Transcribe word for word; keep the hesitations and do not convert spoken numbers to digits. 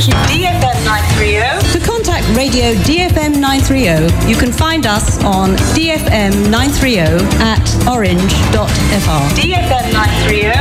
D F M nine thirty. To contact Radio D F M nine thirty, you can find us on D F M nine thirty at orange dot F R. D F M nine thirty.